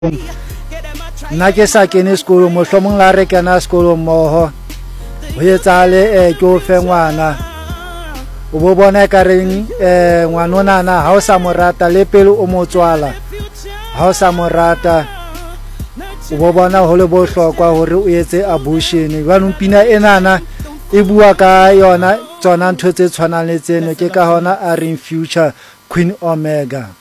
nna ke sa kene sekolo mohlomong la re kena sekolo mmoho ho etsahale ke o fe ngwana o bo bona ka reng ngwana onana ha o sa morata le pele o mo tswala ha o sa morata o bo bona ho le bohlokwa hore o etse abortion. Jwanong pina enana e bua ka yona tsona ntho tse tshwanang le tseno ke ka hona a reng Future Queen Omega.